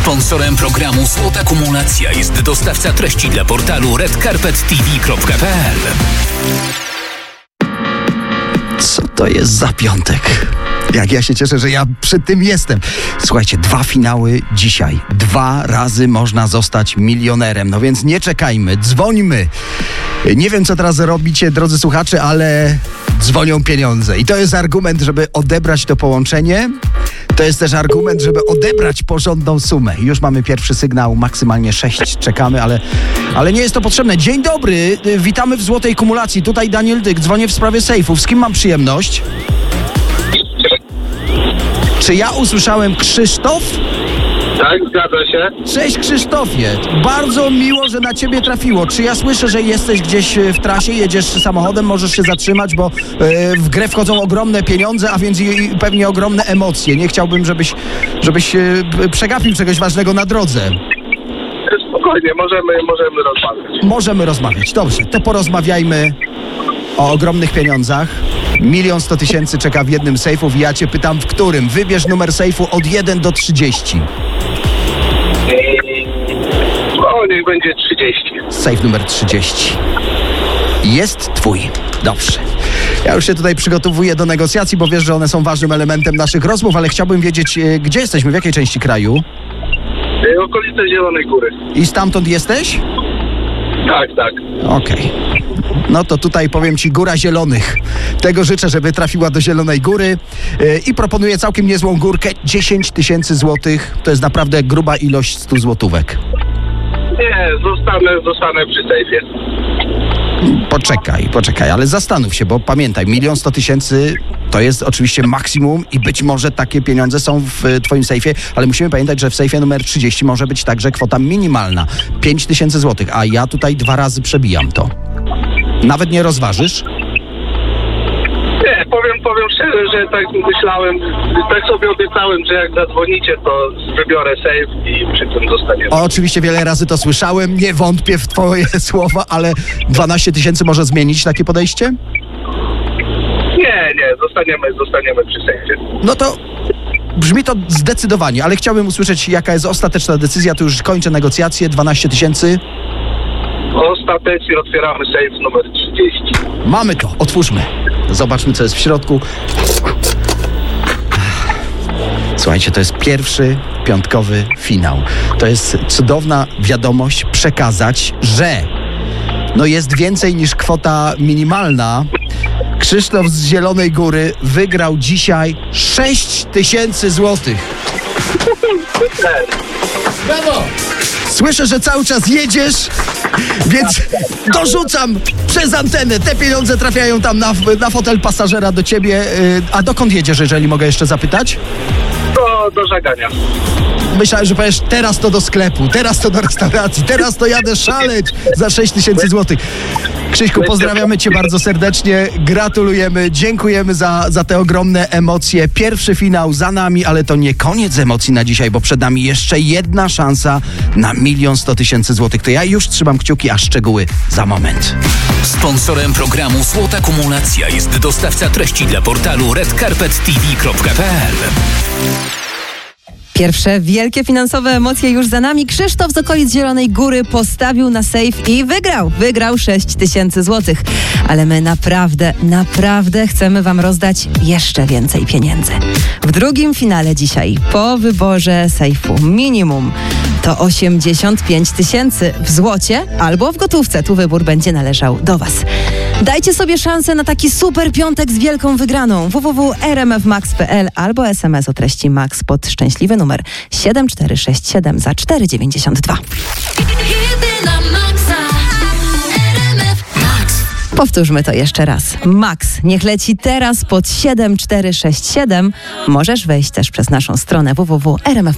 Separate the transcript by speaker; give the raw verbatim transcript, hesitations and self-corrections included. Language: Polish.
Speaker 1: Sponsorem programu Złota Kumulacja jest dostawca treści dla portalu red carpet t v kropka p l.
Speaker 2: Co to jest za piątek? Jak ja się cieszę, że ja przy tym jestem. Słuchajcie, dwa finały dzisiaj. Dwa razy można zostać milionerem. No więc nie czekajmy, dzwońmy. Nie wiem, co teraz robicie, drodzy słuchacze, ale dzwonią pieniądze. I to jest argument, żeby odebrać to połączenie. To jest też argument, żeby odebrać porządną sumę. Już mamy pierwszy sygnał, maksymalnie sześć czekamy, ale, ale nie jest to potrzebne. Dzień dobry, witamy w Złotej Kumulacji. Tutaj Daniel Dyk, dzwonię w sprawie sejfów. Z kim mam przyjemność? Czy ja usłyszałem Krzysztof?
Speaker 3: Tak, zgadza się.
Speaker 2: Cześć Krzysztofie, bardzo miło, że na ciebie trafiło. Czy ja słyszę, że jesteś gdzieś w trasie, jedziesz samochodem, możesz się zatrzymać, bo e, w grę wchodzą ogromne pieniądze, a więc i, i pewnie ogromne emocje. Nie chciałbym, żebyś, żebyś e, przegapił czegoś ważnego na drodze.
Speaker 3: Spokojnie, możemy, możemy rozmawiać.
Speaker 2: Możemy rozmawiać, dobrze, to porozmawiajmy o ogromnych pieniądzach. Milion sto tysięcy czeka w jednym sejfu i ja cię pytam, w którym? Wybierz numer sejfu od jeden do trzydziestu.
Speaker 3: O, niech będzie trzydzieści.
Speaker 2: Sejf numer trzydzieści. Jest twój. Dobrze. Ja już się tutaj przygotowuję do negocjacji, bo wiesz, że one są ważnym elementem naszych rozmów, ale chciałbym wiedzieć, gdzie jesteśmy, w jakiej części kraju?
Speaker 3: Okolice Zielonej Góry.
Speaker 2: I stamtąd jesteś?
Speaker 3: Tak, tak.
Speaker 2: Okej. Okay. No to tutaj powiem ci, Góra Zielonych. Tego życzę, żeby trafiła do Zielonej Góry yy, i proponuję całkiem niezłą górkę. dziesięć tysięcy złotych. To jest naprawdę gruba ilość stu złotówek.
Speaker 3: Nie, zostanę, zostanę przy sejfie.
Speaker 2: Poczekaj, poczekaj, ale zastanów się, bo pamiętaj, milion sto tysięcy to jest oczywiście maksimum i być może takie pieniądze są w twoim sejfie, ale musimy pamiętać, że w sejfie numer trzydzieści może być także kwota minimalna. pięć tysięcy złotych, a ja tutaj dwa razy przebijam to. Nawet nie rozważysz?
Speaker 3: Nie, powiem, powiem szczerze, że tak myślałem, tak sobie obiecałem, że jak zadzwonicie, to wybiorę sejf i przy tym zostaniemy.
Speaker 2: O, oczywiście wiele razy to słyszałem, nie wątpię w twoje słowa, ale dwanaście tysięcy może zmienić takie podejście?
Speaker 3: Nie, nie, zostaniemy, zostaniemy przy sejfie.
Speaker 2: No to brzmi to zdecydowanie, ale chciałbym usłyszeć, jaka jest ostateczna decyzja, tu już kończę negocjacje, dwanaście tysięcy.
Speaker 3: Ostatecznie otwieramy sejf numer trzydzieści.
Speaker 2: Mamy to, otwórzmy. Zobaczmy, co jest w środku. Słuchajcie, to jest pierwszy piątkowy finał. To jest cudowna wiadomość przekazać, że no jest więcej niż kwota minimalna. Krzysztof z Zielonej Góry wygrał dzisiaj sześć tysięcy złotych. Brawo! Słyszę, że cały czas jedziesz, więc dorzucam przez antenę. Te pieniądze trafiają tam na, na fotel pasażera do ciebie. A dokąd jedziesz, jeżeli mogę jeszcze zapytać?
Speaker 3: Do, do Żagania.
Speaker 2: Myślałem, że powiesz, teraz to do sklepu, teraz to do restauracji, teraz to jadę szaleć za sześć tysięcy złotych. Krzyśku, pozdrawiamy cię bardzo serdecznie, gratulujemy, dziękujemy za, za te ogromne emocje. Pierwszy finał za nami, ale to nie koniec emocji na dzisiaj, bo przed nami jeszcze jedna szansa na milion sto tysięcy złotych. To ja już trzymam kciuki, a szczegóły za moment.
Speaker 1: Sponsorem programu Złota Kumulacja jest dostawca treści dla portalu red carpet t v kropka p l.
Speaker 4: Pierwsze wielkie finansowe emocje już za nami. Krzysztof z okolic Zielonej Góry postawił na sejf i wygrał. Wygrał sześć tysięcy złotych. Ale my naprawdę, naprawdę chcemy wam rozdać jeszcze więcej pieniędzy. W drugim finale dzisiaj, po wyborze sejfu minimum, to osiemdziesiąt pięć tysięcy w złocie albo w gotówce. Tu wybór będzie należał do was. Dajcie sobie szansę na taki super piątek z wielką wygraną. w w w kropka r m f max kropka p l albo es em es o treści MAX pod szczęśliwy numer siedem cztery sześć siedem za cztery dziewięćdziesiąt dwa. Powtórzmy to jeszcze raz. Max niech leci teraz pod siedem cztery sześć siedem. Możesz wejść też przez naszą stronę w w w kropka r m f